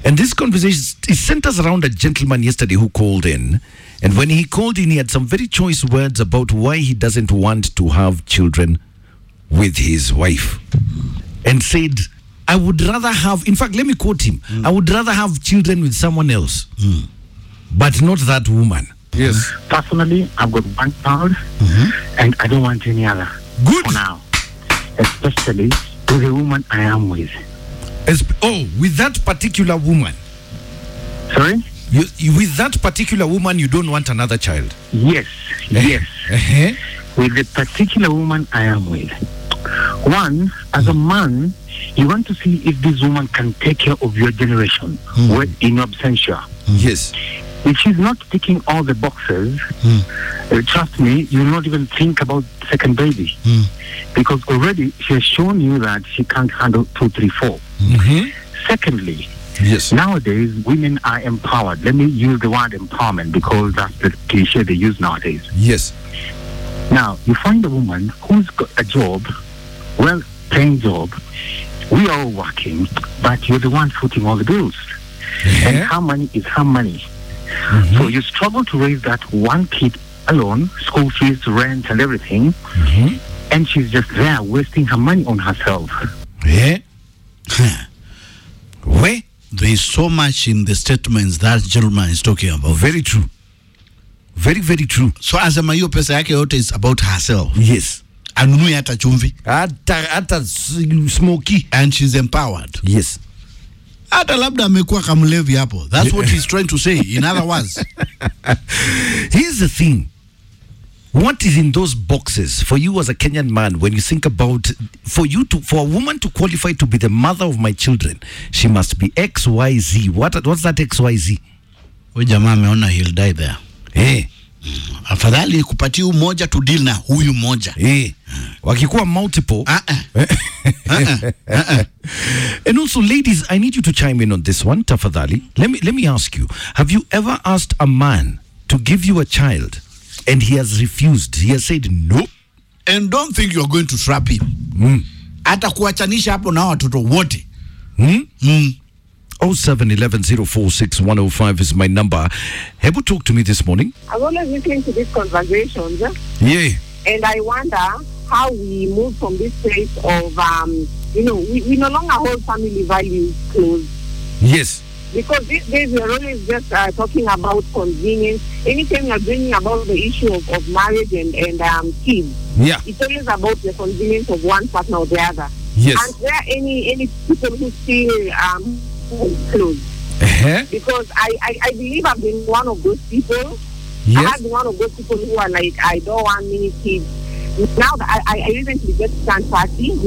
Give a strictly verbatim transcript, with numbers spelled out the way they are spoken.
And this conversation it centers around a gentleman yesterday who called in. And when he called in, he had some very choice words about why he doesn't want to have children with his wife. And said, I would rather have, in fact, let me quote him. Mm. I would rather have children with someone else, mm. but not that woman. Yes. Personally, I've got one child, mm-hmm. and I don't want any other. Good. For now. Especially with the woman I am with. As, oh, with that particular woman. Sorry? You, you, with that particular woman, you don't want another child? Yes, yes. Uh-huh. With the particular woman I am with. One, as a man, you want to see if this woman can take care of your generation mm. when in absentia. Yes. If she's not ticking all the boxes, mm. uh, trust me, you will not even think about second baby. Mm. Because already she has shown you that she can't handle two, three, four. Mm-hmm. Secondly, yes. Nowadays, women are empowered. Let me use the word empowerment because that's the cliche they use nowadays. Yes. Now, you find a woman who's got a job, well-paying job. We are all working, but you're the one footing all the bills. Yeah. And her money is her money. Mm-hmm. So you struggle to raise that one kid alone, school fees, rent, and everything. Mm-hmm. And she's just there wasting her money on herself. Yeah. Where? There is so much in the statements that gentleman is talking about. Very true. Very, very true. So as a mayo pesa yake yote is about herself. Yes. Anunui hata chumvi. Hata, hata smoky. And she's empowered. Yes. Hata labda amekuwa kamlevi hapo. That's what he's trying to say. In other words. Here's the thing. What is in those boxes for you as a Kenyan man when you think about for you to for a woman to qualify to be the mother of my children, she must be X Y Z. What what's that X Y Z? Huyu jamaa ameona he'll die there. Eh. Mm. Afadhali kupatia huyu moja to deal na huyu moja. Eh. Mm. Wakikuwa multiple. Uh-uh. uh-uh. Uh-uh. And also, ladies, I need you to chime in on this one, tafadhali. Let me let me ask you: have you ever asked a man to give you a child? And he has refused. He has said no. And don't think you're going to trap him. Mm. Hata kuachanisha hapo na watoto wote. Mm? Mm. oh seven one one zero four six one oh five is my number. Hebu talk to me this morning. I'm always listening to these conversations. Yeah. And I wonder how we move from this place of, um, you know, we, we no longer hold family values close. Yes. Because these days we are always just uh, talking about convenience. Anytime we are bringing about the issue of, of marriage and, and um, kids, yeah, it's always about the convenience of one partner or the other. Yes. And there are any, any people who still um, close. Uh-huh. Because I, I, I believe I've been one of those people. Yes. I have been one of those people who are like, I don't want many kids. Now that I, I recently just turned thirty.